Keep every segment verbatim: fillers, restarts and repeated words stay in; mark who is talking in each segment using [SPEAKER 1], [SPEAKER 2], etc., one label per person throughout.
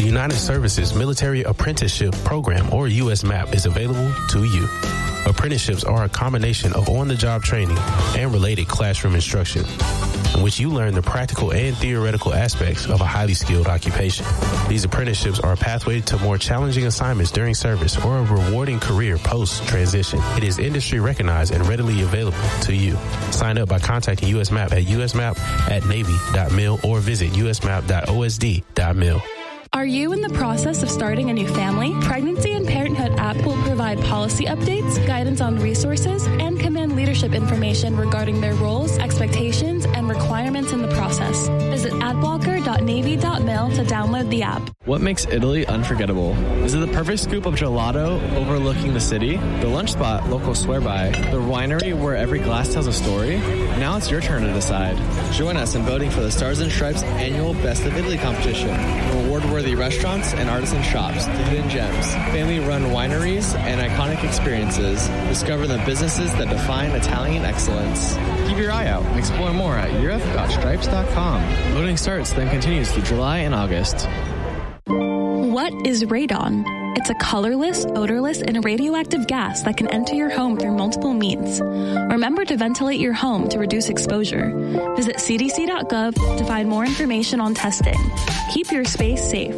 [SPEAKER 1] The United Services Military Apprenticeship Program, or U S MAP, is available to you. Apprenticeships are a combination of on-the-job training and related classroom instruction, in which you learn the practical and theoretical aspects of a highly skilled occupation. These apprenticeships are a pathway to more challenging assignments during service or a rewarding career post-transition. It is industry recognized and readily available to you. Sign up by contacting U S MAP at usmap at navy dot mil or visit u s map dot o s d dot mil.
[SPEAKER 2] Are you in the process of starting a new family? Pregnancy and Parenthood app will provide policy updates, guidance on resources, and command leadership information regarding their roles, expectations, and requirements in the process. Visit adblocker dot navy dot mil to download the app.
[SPEAKER 3] What makes Italy unforgettable? Is it the perfect scoop of gelato overlooking the city? The lunch spot locals swear by? The winery where every glass tells a story? Now it's your turn to decide. Join us in voting for the Stars and Stripes annual Best of Italy competition. Award-worthy restaurants and artisan shops to hidden gems, family-run wineries, and iconic experiences. Discover the businesses that define Italian excellence. Keep your eye out and explore more at europe dot stripes dot com. Voting starts, then continues through July and August.
[SPEAKER 2] What is radon? It's a colorless, odorless, and radioactive gas that can enter your home through multiple means. Remember to ventilate your home to reduce exposure. Visit c d c dot gov to find more information on testing. Keep your space safe.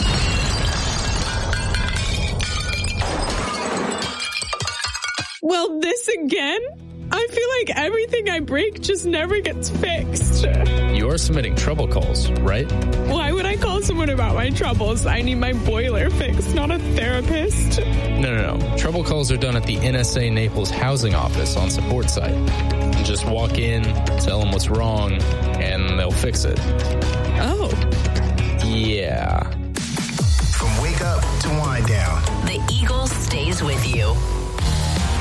[SPEAKER 4] Well, this again? I feel like everything I break just never gets fixed.
[SPEAKER 5] You're submitting trouble calls, right?
[SPEAKER 4] Why would I call someone about my troubles? I need my boiler fixed, not a therapist.
[SPEAKER 5] No, no, no. Trouble calls are done at the N S A Naples housing office on support site. You just walk in, tell them what's wrong, and they'll fix it.
[SPEAKER 4] Oh.
[SPEAKER 5] Yeah.